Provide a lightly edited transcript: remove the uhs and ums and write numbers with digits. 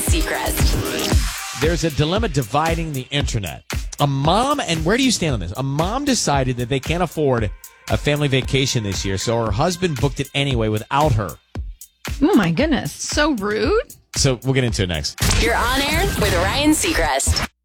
Seacrest. There's a dilemma dividing the internet. A mom, and where do you stand on this? A mom decided that they can't afford a family vacation this year, so her husband booked it anyway without her. Oh, my goodness. So rude. So we'll get into it next. You're on air with Ryan Seacrest.